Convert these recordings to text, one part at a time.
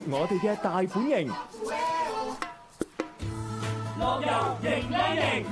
我哋嘅大本營，樂遊型靚型。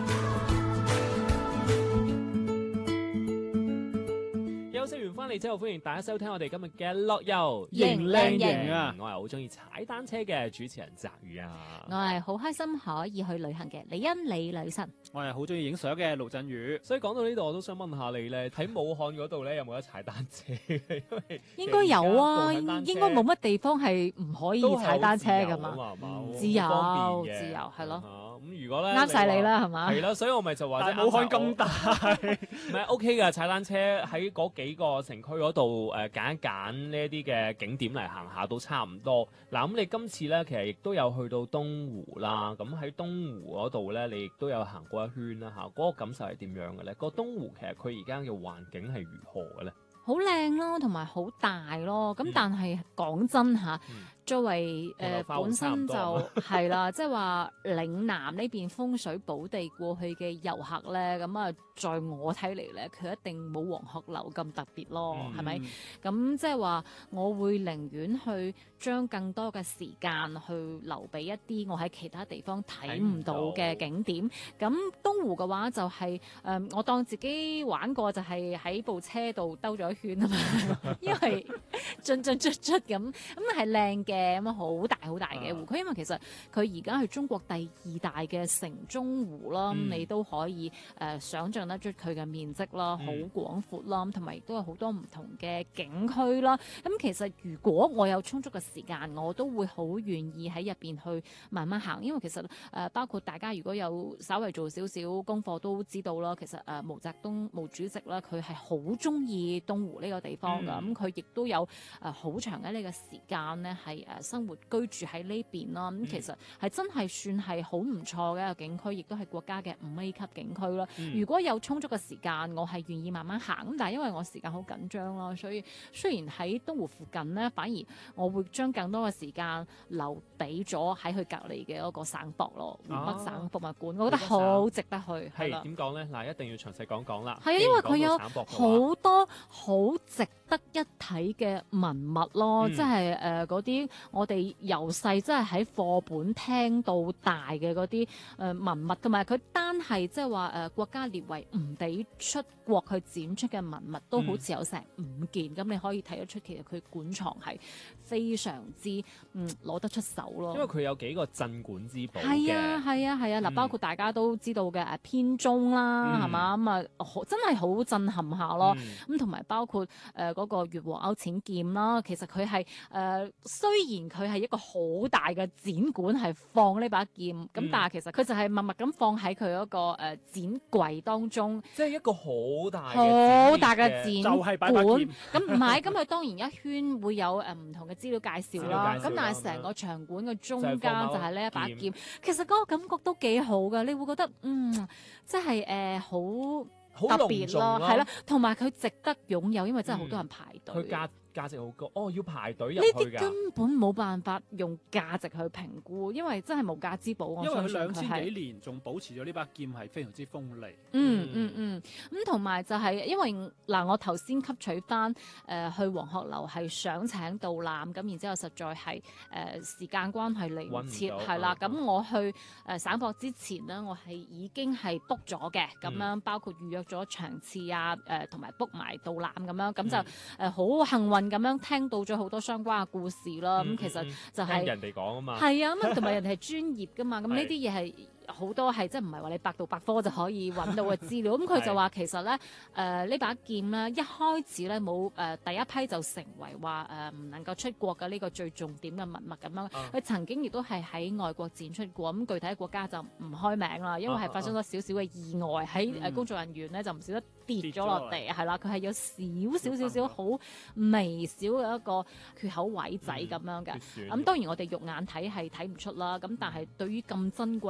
休息完翻嚟之後，歡迎大家收聽我哋今日嘅樂遊型靚型啊！我係好中意踩單車嘅主持人澤宇啊！ 我係好開心可以去旅行嘅李欣李女神。 我係好中意影相嘅盧振宇。 所以講到呢度，我都想問下你咧，喺武漢嗰度咧有冇得踩單車？因為應該有啊，應該冇乜地方係唔可以踩單車噶嘛。自由係咯。 咁如果咧啱晒你啦，係嘛？ 係啦，所以我咪就話但係武漢咁大， 唔係 OK 嘅踩單車喺嗰幾個城區嗰度揀一揀呢一啲嘅景點嚟行下都差唔多。嗱，咁你今次咧其實亦都有去到東湖啦，咁喺東湖嗰度咧你亦都有行過一圈啦嚇，嗰個感受係點樣嘅咧？個東湖其實佢而家嘅環境係如何嘅咧？ 好靚咯，同埋好大咯。咁但係講真嚇，作為本身就係啦，即係話嶺南呢邊風水寶地過去嘅遊客咧，咁啊，在我睇嚟咧，佢一定冇黃鶴樓咁特別咯，係咪？咁即係話，我會寧願去將更多嘅時間去留俾一啲我喺其他地方睇唔到嘅景點。咁東湖嘅話就係我當自己玩過，就係喺部車度兜咗一圈啊嘛，因為進出咁係靚嘅，咁好大好大嘅湖區。因為其實佢而家係中國第2大嘅城中湖啦，你都可以想像得出佢嘅面積啦，好廣闊啦，同埋亦都有好多唔同嘅景區啦。咁其實如果我有充足嘅時間，我都會好願意喺入邊去慢慢行，因為其實包括大家如果有稍微做少少功課都知道啦，其實毛澤東毛主席啦，佢係好中意東湖呢個地方噶，咁佢亦都有好長嘅呢個時間咧係生活居住喺呢邊啦。咁其實係真係算係好唔錯嘅一個景區，亦都係國家嘅5A 級景區啦。如果有充足嘅時間，我係願意慢慢行。咁但係因為我時間好緊張啦，所以雖然喺東湖附近呢，反而我會將更多嘅時間留俾咗喺佢隔離嘅嗰個省博咯，湖北省博物館，我覺得好值得去。 係點講咧？嗱，一定要詳細講講啦。 係啊，因為佢有好多好值得一睇嘅文物咯，即係嗰啲我哋由細真係喺課本聽到大嘅嗰啲文物，同埋佢單係即係話國家列為唔俾出國去展出嘅文物，都好似有成5件。咁你可以睇得出，其實佢館藏係非常之攞得出手咯。 因為佢有幾個鎮館之寶嘅。 係啊。嗱，包括大家都知道嘅編鐘啦，係嘛，咁啊，真係好震撼下咯。咁同埋包括嗰個越王勾踐劍啦，其實佢係雖然佢係一個好大嘅展館係放呢把劍，咁但係其實佢就係默默咁放喺佢嗰個展櫃當中， 即係一個好大嘅展就係擺館。 把劍咁唔係，咁佢當然一圈會有唔同嘅資料介紹啦。咁但係成個場館嘅中間就係呢一把劍，其實嗰個感覺都幾好㗎。你會覺得即係好特別咯，係啦，同埋佢值得擁有，因為真係好多人排隊。 佢價值好高，要排隊入去㗎。 呢啲根本冇辦法用價值去評估，因為真係無價之寶。 因為佢2000幾年仲保持咗呢把劍係非常之鋒利。 咁同埋就係因為嗱，我頭先吸取翻去黃鶴樓係想請導覽，咁然之後實在係時間關係嚟唔切，係啦。咁我去省博之前呢，我係已經係 book 咗嘅，咁樣包括預約咗場次啊，同埋 book 埋導覽咁樣，咁就好幸運咁樣聽到咗好多相關嘅故事啦。咁其實就係人哋講啊嘛， 係啊，咁同埋人哋係專業噶嘛，咁呢啲嘢係好多係即係唔係話你百度百科就可以揾到嘅資料。咁佢就話其實咧呢把劍咧一開始咧冇第一批就成為話唔能夠出國嘅呢個最重點嘅文物咁樣。佢曾經亦都係喺外國展出過，咁具體國家就唔開名啦，因為係發生咗少少嘅意外，喺工作人員咧就唔少得跌咗落地，係啦，佢係有少少好微小嘅一個缺口位仔咁樣嘅。咁當然我哋肉眼睇係睇唔出啦，咁但係對於咁珍貴嘅文物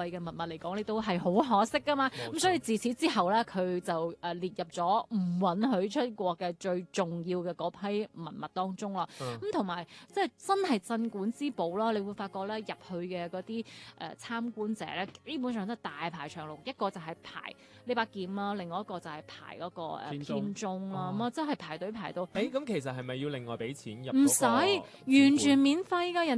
嚟講，你都係好可惜噶嘛。咁所以自此之後咧，佢就列入咗唔允許出國嘅最重要嘅嗰批文物當中啦。咁同埋即係真係鎮館之寶啦，你會發覺咧入去嘅嗰啲參觀者咧，基本上都係大排長龍，一個就係排呢把劍啦，另外一個就係排嗰個編鐘啦，咁啊真係排隊排到。 咁其實係咪要另外俾錢入？ 唔使，完全免費㗎，人哋